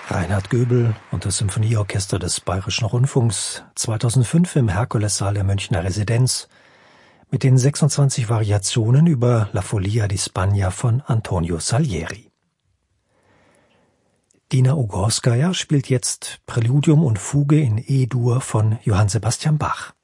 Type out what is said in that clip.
Reinhard Göbel und das Symphonieorchester des Bayerischen Rundfunks 2005 im Herkulessaal der Münchner Residenz mit den 26 Variationen über La Follia di Spagna von Antonio Salieri. Dina Ugorskaja spielt jetzt Präludium und Fuge in E-Dur von Johann Sebastian Bach.